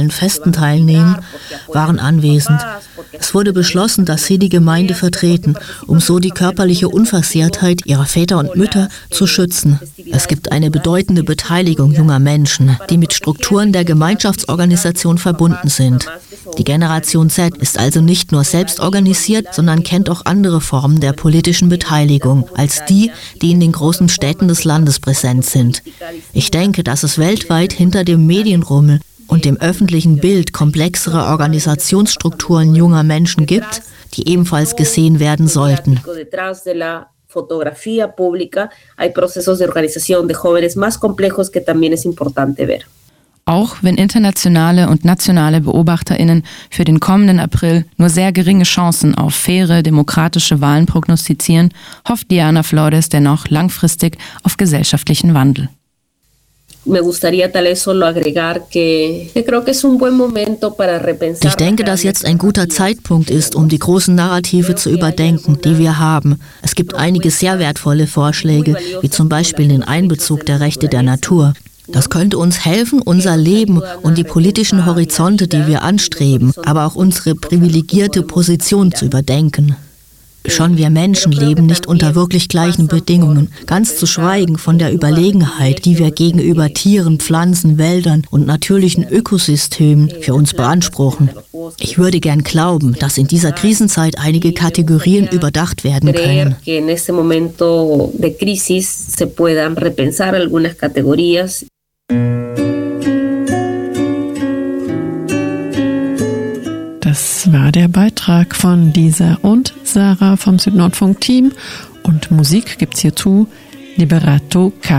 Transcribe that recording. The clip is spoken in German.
Festen teilnehmen, waren anwesend. Es wurde beschlossen, dass sie die Gemeinde vertreten, um so die körperliche Unversehrtheit ihrer Väter und Mütter zu schützen. Es gibt eine bedeutende Beteiligung junger Menschen, die mit Strukturen der Gemeinschaftsorganisation verbunden sind. Die Generation Z ist also nicht nur selbst organisiert, sondern kennt auch andere Formen der politischen Beteiligung als die, die in den großen Städten des Landes präsent sind. Ich denke, dass es weltweit hinter dem Medienrummel und dem öffentlichen Bild komplexere Organisationsstrukturen junger Menschen gibt, die ebenfalls gesehen werden sollten. Auch wenn internationale und nationale BeobachterInnen für den kommenden April nur sehr geringe Chancen auf faire, demokratische Wahlen prognostizieren, hofft Diana Flores dennoch langfristig auf gesellschaftlichen Wandel. Ich denke, dass jetzt ein guter Zeitpunkt ist, um die großen Narrative zu überdenken, die wir haben. Es gibt einige sehr wertvolle Vorschläge, wie zum Beispiel den Einbezug der Rechte der Natur. Das könnte uns helfen, unser Leben und die politischen Horizonte, die wir anstreben, aber auch unsere privilegierte Position zu überdenken. Schon wir Menschen leben nicht unter wirklich gleichen Bedingungen, ganz zu schweigen von der Überlegenheit, die wir gegenüber Tieren, Pflanzen, Wäldern und natürlichen Ökosystemen für uns beanspruchen. Ich würde gern glauben, dass in dieser Krisenzeit einige Kategorien überdacht werden können. Das war der Beitrag von Lisa und Sarah vom Südnordfunk-Team und Musik gibt's hierzu Liberato K.